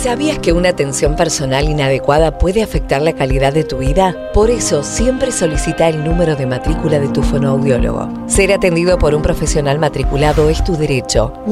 ¿Sabías que una atención personal inadecuada puede afectar la calidad de tu vida? Por eso, siempre solicita el número de matrícula de tu fonoaudiólogo. Ser atendido por un profesional matriculado es tu derecho.